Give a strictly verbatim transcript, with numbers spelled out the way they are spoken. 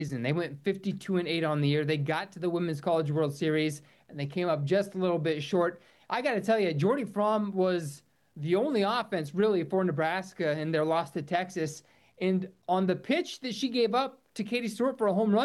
season. They went fifty-two and eight on the year. They got to the Women's College World Series and they came up just a little bit short. I got to tell you, Jordy Fromm was the only offense really for Nebraska in their loss to Texas. And on the pitch that she gave up to Katie Stewart for a home run,